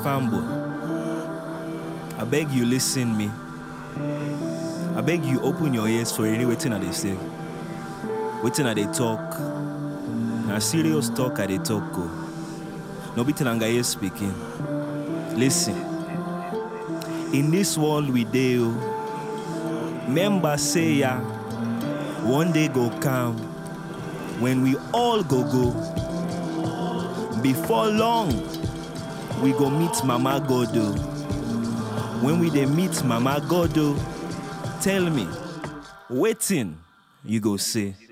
Fambo, I beg you listen me. I beg you open your ears for any waiting they say. Waiting they talk. Now serious talk they talk go. No be Tanangaye speaking. Listen. In this world we deal, member say ya, one day go come when we all go. Before long, we go meet Mama Godo. When we dey meet Mama Godo, tell me, waiting you go say.